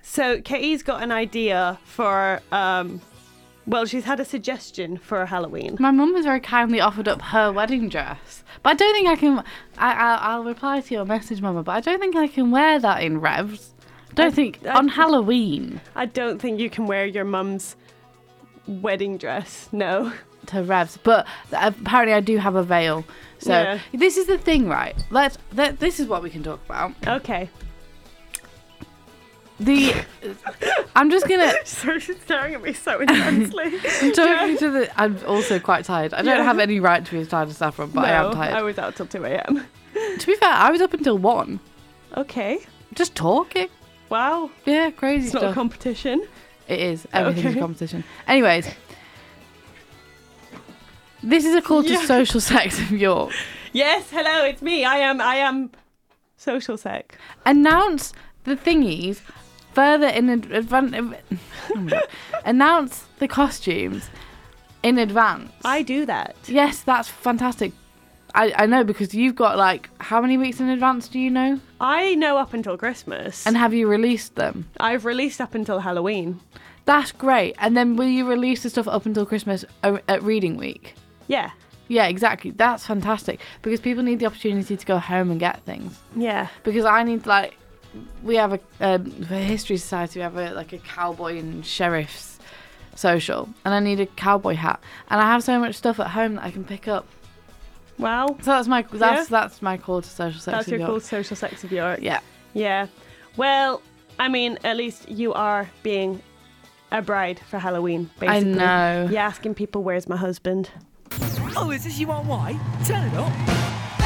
So Katie's got an idea for, she's had a suggestion for Halloween. My mum has very kindly offered up her wedding dress. But I don't think I can... I'll reply to your message, Mama, but I don't think I can wear that in Revs. On Halloween. I don't think you can wear your mum's wedding dress, no. To Revs. But apparently I do have a veil. So This is the thing, right? This is what we can talk about. Okay. I'm just gonna. Sorry, she's staring at me so intensely. I'm also quite tired. I don't have any right to be as tired as Saffron, but I am tired. I was out till 2 a.m. To be fair, I was up until 1. Okay. Just talking. Wow. Yeah, crazy it's stuff. Not a competition. It is. Everything's a competition. Anyways, this is a call to Social Sex of York. Yes. Hello, it's me. I am Social Sec. Announce the thingies. Further in advance, announce the costumes in advance. I do that. Yes, that's fantastic. I know because you've got how many weeks in advance do you know? I know up until Christmas. And have you released them? I've released up until Halloween. That's great. And then will you release the stuff up until Christmas at Reading Week? Yeah. Yeah, exactly. That's fantastic because people need the opportunity to go home and get things. Yeah. Because I need we have a History Society. We have a cowboy and sheriff's social, and I need a cowboy hat. And I have so much stuff at home that I can pick up. Wow. So that's my call to Social Sex of York. That's your call to Social Sex of York. Yeah. Yeah. Well, I mean, at least you are being a bride for Halloween, basically. I know. You're asking people, where's my husband? Oh, is this you on white? Turn it up.